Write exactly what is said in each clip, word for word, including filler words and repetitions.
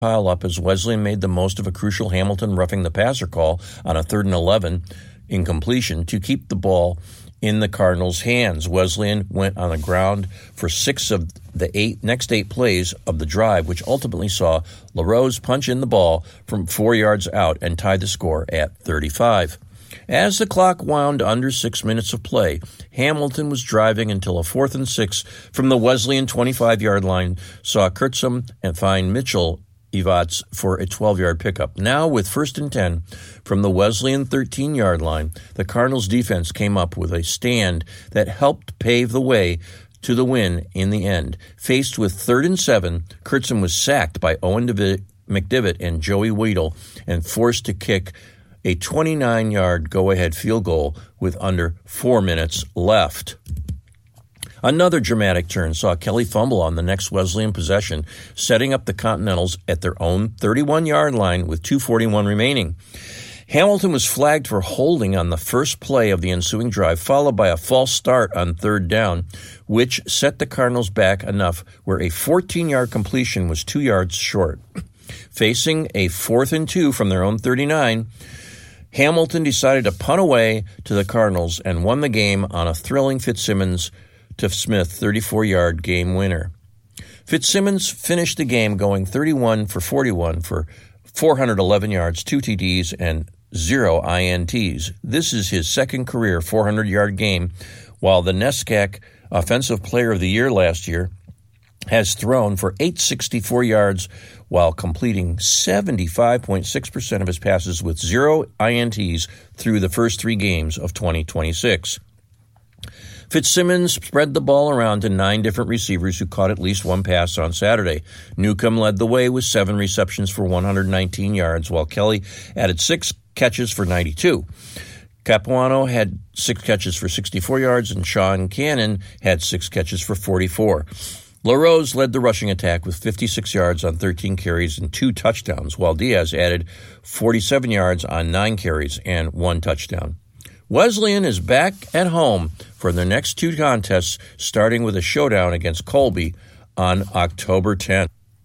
pile up as Wesleyan made the most of a crucial Hamilton roughing the passer call on a third and eleven incompletion to keep the ball in the Cardinals' hands. Wesleyan went on the ground for six of the eight next eight plays of the drive, which ultimately saw LaRose punch in the ball from four yards out and tie the score at thirty-five. As the clock wound under six minutes of play, Hamilton was driving until a fourth and six from the Wesleyan twenty-five-yard line saw Kurtzum and find Mitchell Evatz for a twelve-yard pickup. Now, with first and ten from the Wesleyan thirteen-yard line, the Cardinals' defense came up with a stand that helped pave the way to the win in the end. Faced with third and seven, Kurtzum was sacked by Owen Devitt, McDivitt and Joey Weedle and forced to kick a twenty-nine-yard go-ahead field goal with under four minutes left. Another dramatic turn saw Kelly fumble on the next Wesleyan possession, setting up the Continentals at their own thirty-one-yard line with two forty-one remaining. Hamilton was flagged for holding on the first play of the ensuing drive, followed by a false start on third down, which set the Cardinals back enough where a fourteen-yard completion was two yards short. Facing a fourth and two from their own thirty-nine, Hamilton decided to punt away to the Cardinals and won the game on a thrilling Fitzsimmons to Smith thirty-four-yard game winner. Fitzsimmons finished the game going thirty-one for forty-one for four hundred eleven yards, two T Ds, and zero I N Ts. This is his second career four hundred-yard game, while the NESCAC Offensive Player of the Year last year has thrown for eight hundred sixty-four yards while completing seventy-five point six percent of his passes with zero I N Ts through the first three games of twenty twenty-six. Fitzsimmons spread the ball around to nine different receivers who caught at least one pass on Saturday. Newcomb led the way with seven receptions for one hundred nineteen yards, while Kelly added six catches for ninety-two. Capuano had six catches for sixty-four yards, and Sean Cannon had six catches for forty-four. LaRose led the rushing attack with fifty-six yards on thirteen carries and two touchdowns, while Diaz added forty-seven yards on nine carries and one touchdown. Wesleyan is back at home for their next two contests, starting with a showdown against Colby on October tenth.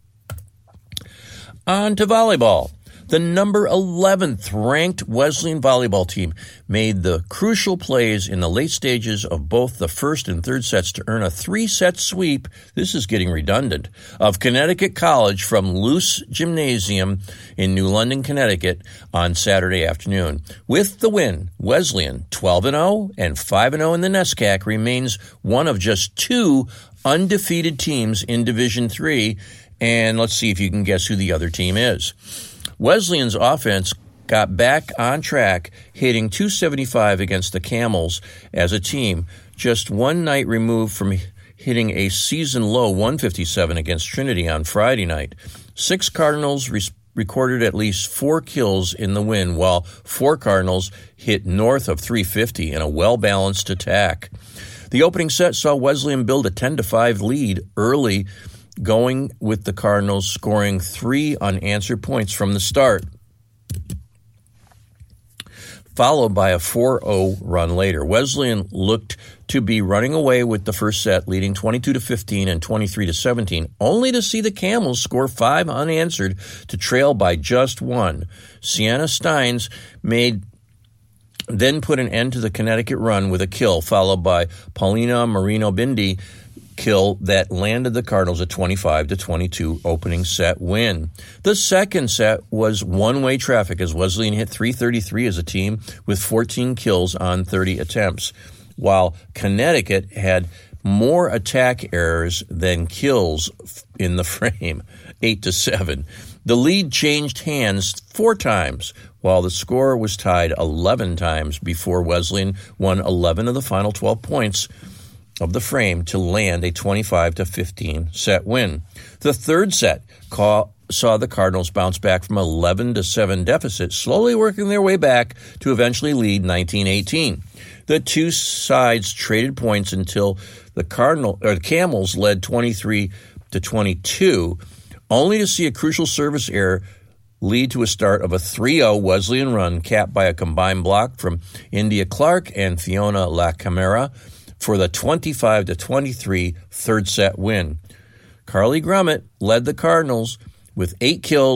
On to volleyball. The number eleventh ranked Wesleyan volleyball team made the crucial plays in the late stages of both the first and third sets to earn a three-set sweep, this is getting redundant, of Connecticut College from Luce Gymnasium in New London, Connecticut on Saturday afternoon. With the win, Wesleyan, twelve and oh and five and oh in the NESCAC, remains one of just two undefeated teams in Division three, and let's see if you can guess who the other team is. Wesleyan's offense got back on track, hitting two seventy-five against the Camels as a team, just one night removed from hitting a season-low one fifty-seven against Trinity on Friday night. Six Cardinals re- recorded at least four kills in the win, while four Cardinals hit north of three fifty in a well-balanced attack. The opening set saw Wesleyan build a ten to five lead early, going with the Cardinals scoring three unanswered points from the start, followed by a four oh run later. Wesleyan looked to be running away with the first set, leading twenty-two to fifteen and twenty-three to seventeen, only to see the Camels score five unanswered to trail by just one. Sienna Steins made then put an end to the Connecticut run with a kill, followed by Paulina Marino-Bindi kill that landed the Cardinals a twenty-five to twenty-two opening set win. The second set was one-way traffic as Wesleyan hit three thirty-three as a team with fourteen kills on thirty attempts, while Connecticut had more attack errors than kills in the frame, eight to seven. The lead changed hands four times, while the score was tied eleven times before Wesleyan won eleven of the final twelve points of the frame to land a twenty-five to fifteen set win. The third set call, saw the Cardinals bounce back from eleven to seven deficit, slowly working their way back to eventually lead nineteen eighteen. The two sides traded points until the Cardinal or the Camels led twenty-three to twenty-two, only to see a crucial service error lead to a start of a three oh Wesleyan run, capped by a combined block from India Clark and Fiona La Camera for the twenty-five to twenty-three third set win. Carly Grummett led the Cardinals with eight killed